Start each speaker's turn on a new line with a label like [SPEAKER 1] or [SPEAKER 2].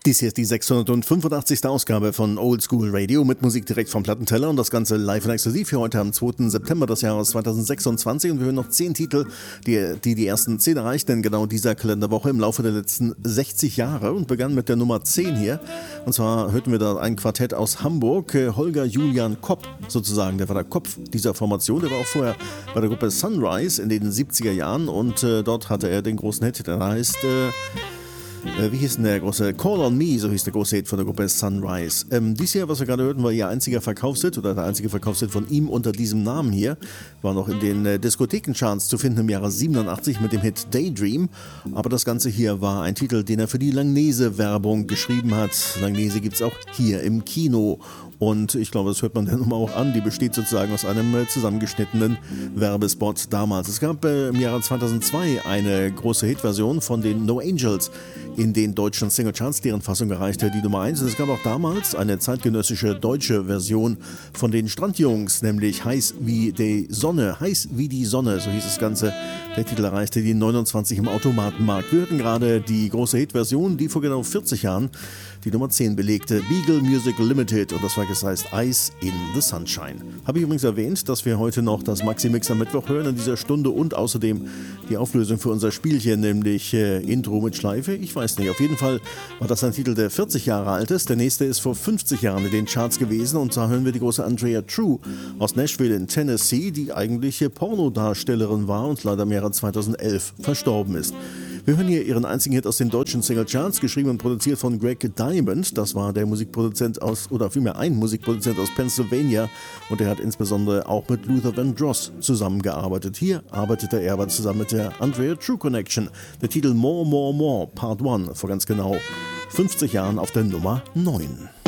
[SPEAKER 1] Dies hier ist die 685. Ausgabe von Old School Radio mit Musik direkt vom Plattenteller und das Ganze live und exklusiv für heute am 2. September des Jahres 2026 und wir hören noch 10 Titel, die ersten 10 erreichten in genau dieser Kalenderwoche im Laufe der letzten 60 Jahre und begann mit der Nummer 10 hier und zwar hörten wir da ein Quartett aus Hamburg, Holger Julian Kopp sozusagen, der war der Kopf dieser Formation, der war auch vorher bei der Gruppe Sunrise in den 70er Jahren und dort hatte er den großen Hit, der heißt... wie hieß denn der große? Call on Me, so hieß der große Hit von der Gruppe Sunrise. Dies hier, was wir gerade hörten, war ihr einziger Verkaufshit oder der einzige Verkaufshit von ihm unter diesem Namen hier. War noch in den Diskothekencharts zu finden im Jahre 87 mit dem Hit Daydream. Aber das Ganze hier war ein Titel, den er für die Langnese-Werbung geschrieben hat. Langnese gibt es auch hier im Kino. Und ich glaube, das hört man der Nummer auch an. Die besteht sozusagen aus einem zusammengeschnittenen Werbespot damals. Es gab im Jahre 2002 eine große Hitversion von den No Angels in den deutschen Singlecharts. Deren Fassung erreichte die Nummer 1. Und es gab auch damals eine zeitgenössische deutsche Version von den Strandjungs, nämlich Heiß wie die Sonne. Heiß wie die Sonne, so hieß das Ganze. Der Titel erreichte die 29 im Automatenmarkt. Wir hörten gerade die große Hitversion, die vor genau 40 Jahren die Nummer 10 belegte, Beagle Music Limited und das Werk heißt Ice in the Sunshine. Habe ich übrigens erwähnt, dass wir heute noch das Maxi-Mix am Mittwoch hören in dieser Stunde und außerdem die Auflösung für unser Spielchen, nämlich Intro mit Schleife. Ich weiß nicht, auf jeden Fall war das ein Titel, der 40 Jahre alt ist. Der nächste ist vor 50 Jahren in den Charts gewesen und da hören wir die große Andrea True aus Nashville in Tennessee, die eigentliche Pornodarstellerin war und leider im Jahre 2011 verstorben ist. Wir hören hier ihren einzigen Hit aus den deutschen Singlecharts, geschrieben und produziert von Greg Diamond. Das war der Musikproduzent oder vielmehr ein Musikproduzent aus Pennsylvania und er hat insbesondere auch mit Luther Vandross zusammengearbeitet. Hier arbeitete er aber zusammen mit der Andrea True Connection. Der Titel More, More, More, Part 1 vor ganz genau 50 Jahren auf der Nummer 9.